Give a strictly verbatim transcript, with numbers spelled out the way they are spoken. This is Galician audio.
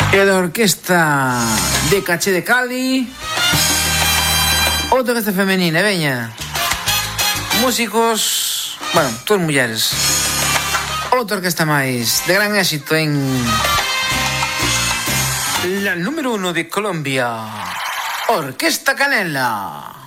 E da orquesta de Caché de Cali, outra orquesta femenina, veña. Músicos, bueno, todas mulleres. Outra orquesta máis de gran éxito en la número uno de Colombia, Orquesta Canela.